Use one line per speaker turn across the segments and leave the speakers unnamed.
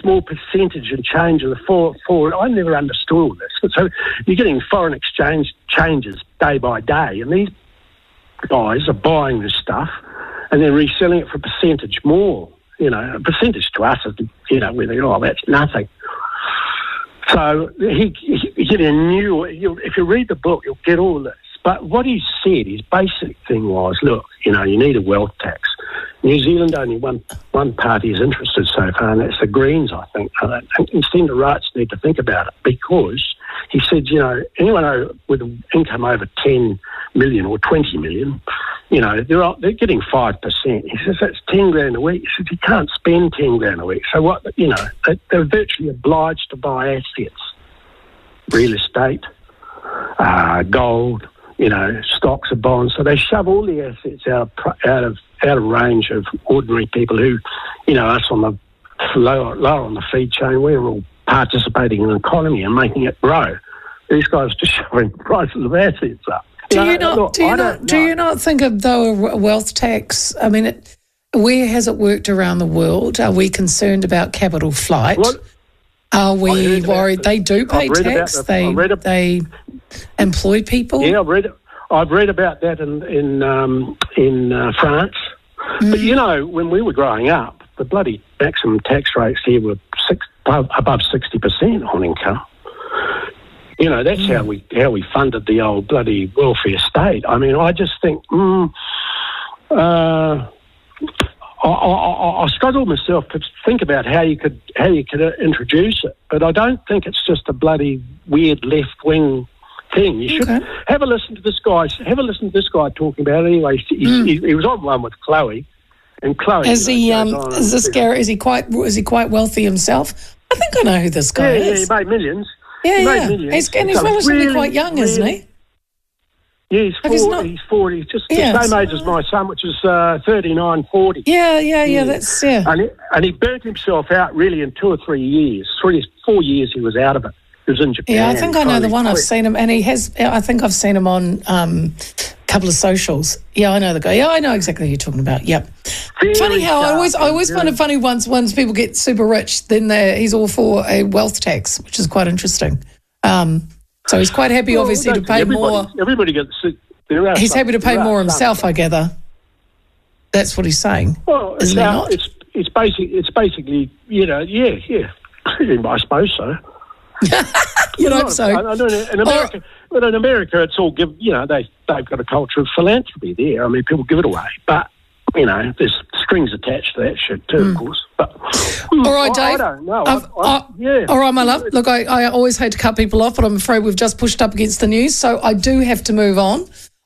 small percentage and change of the for I never understood all this. So you're getting foreign exchange changes day by day, and these guys are buying this stuff and then reselling it for a percentage more. A percentage to us is, we think, oh, that's nothing. So he get a new. If you read the book, you'll get all this. But what he said, his basic thing was, look, you need a wealth tax. New Zealand, only one party is interested so far, and that's the Greens, I think. I think the rights need to think about it, because he said, anyone with an income over 10 million or 20 million, they're getting 5%. He says that's 10 grand a week. He says you can't spend 10 grand a week. So what? They're virtually obliged to buy assets, real estate, gold, stocks or bonds. So they shove all the assets out of range of ordinary people who, us on the lower on the feed chain. We're all participating in the economy and making it grow. These guys are just shoving the prices of assets up.
Do you not think of, though, a wealth tax? I mean, where has it worked around the world? Are we concerned about capital flight? Are we worried they do pay tax? They employ people?
Yeah, I've read about that in France. But when we were growing up, the bloody maximum tax rates here were above 60% on income. That's how we funded the old bloody welfare state. I mean, I just think, I struggle myself to think about how you could introduce it, but I don't think it's just a bloody weird left wing thing. You should have a listen to this guy. Talking about it anyway. He was on one with Chloe, and Chloe.
Is he quite wealthy himself? I think I know who this guy is.
Yeah, he made millions.
Yeah. He's relatively quite young, isn't he?
Yeah, he's 40. He's just the same age as my son, which is 39, 40.
Yeah, that's, yeah.
And he burnt himself out really in 2 or 3 years. 4 years he was out of it. He was in Japan.
Yeah, I think I know the one. I've seen him, and I think I've seen him on a couple of socials. Yeah, I know the guy. Yeah, I know exactly who you're talking about. Yep. Funny how I always find it funny once people get super rich, then he's all for a wealth tax, which is quite interesting. So he's quite happy, obviously, to pay more.
Everybody gets.
He's happy to pay more himself, I gather. That's what he's saying. Well, isn't he not?
It's basically, yeah. I suppose so.
You'd hope so.
In America, it's all give. They've got a culture of philanthropy there. I mean, people give it away, but there's strings attached to that shit too, of course. But
all right, Dave.
I don't know.
All right, my love. Look, I always hate to cut people off, but I'm afraid we've just pushed up against the news, so I do have to move on.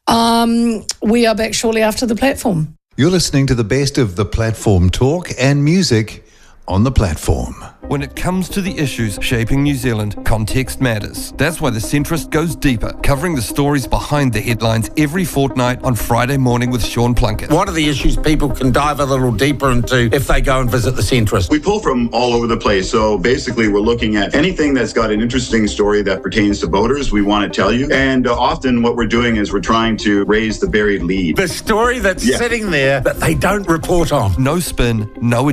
We are back shortly after the platform.
You're listening to the best of the platform talk and music on the platform.
When it comes to the issues shaping New Zealand, context matters. That's why The Centrist goes deeper, covering the stories behind the headlines every fortnight on Friday morning with Sean Plunkett.
What are the issues people can dive a little deeper into if they go and visit The Centrist?
We pull from all over the place. So basically, we're looking at anything that's got an interesting story that pertains to voters. We want to tell you. And often what we're doing is we're trying to raise the buried lead.
The story that's sitting there that they don't report on.
No spin, no